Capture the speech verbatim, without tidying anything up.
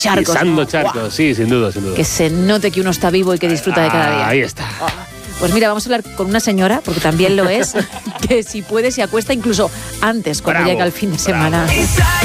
charcos. Pisando ¿no? charcos, ¡Buah! Sí, sin duda, sin duda. Que se note que uno está vivo y que disfruta de cada día. Ahí está. Pues mira, vamos a hablar con una señora, porque también lo es, que si puede se acuesta incluso antes, cuando Bravo, llega el fin de bravo. semana.